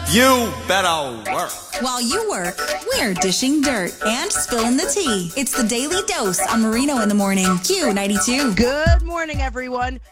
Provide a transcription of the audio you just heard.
You better work. While you work, we're dishing dirt and spilling the tea. It's the Daily Dose on Marino in the Morning. Q92. Good morning, everyone.